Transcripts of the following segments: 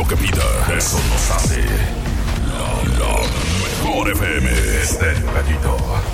que pida. Eso nos hace la mejor FM. Despedito.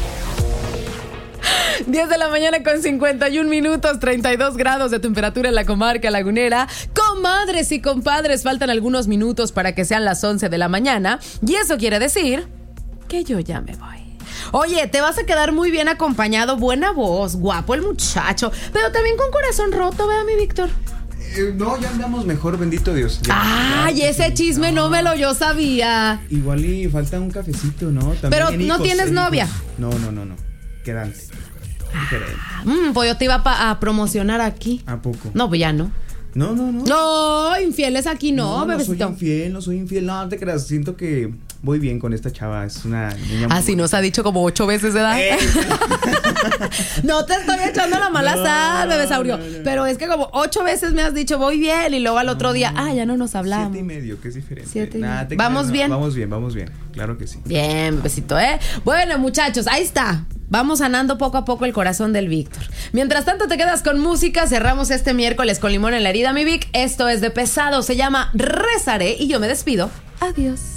10 de la mañana con 51 minutos, 32 grados de temperatura en la comarca lagunera. Comadres y compadres, faltan algunos minutos para que sean las 11 de la mañana. Y eso quiere decir que yo ya me voy. Oye, te vas a quedar muy bien acompañado. Buena voz, guapo el muchacho, pero también con corazón roto, ¿verdad, mi Víctor? No, ya andamos mejor, bendito Dios. Ay, ese chisme no me lo yo sabía. Igual y falta un cafecito, ¿no? También pero no tienes novia. No. Quedante. Pues yo te iba a promocionar aquí. ¿A poco? No, pues ya no. No. No, infieles aquí no, bebecito. No soy infiel. No te creas, siento que voy bien con esta chava. Es una niña muy así nos ha dicho como 8 veces, ¿verdad? No te estoy echando la mala sal, bebesaurio. Pero es que como 8 veces me has dicho voy bien y luego al otro día, ya no nos hablamos. 7:30, que es diferente. 7:30. ¿Vamos bien? Vamos bien. Claro que sí. Bien, bebecito, ¿eh? Bueno, muchachos, ahí está. Vamos sanando poco a poco el corazón del Víctor. Mientras tanto te quedas con música. Cerramos este miércoles con limón en la herida, mi Vic. Esto es de pesado, se llama Rezaré y yo me despido. Adiós.